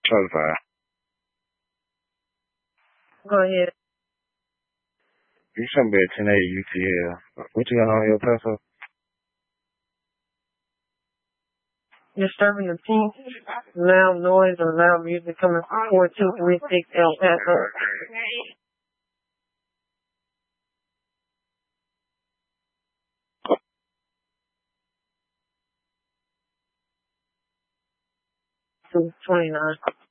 Charlie 5. Go ahead. You shouldn't be a 1080 UTL. What you got on your pencil? Disturbing the peace, loud noise or loud music coming from 4236 El Paso. $229.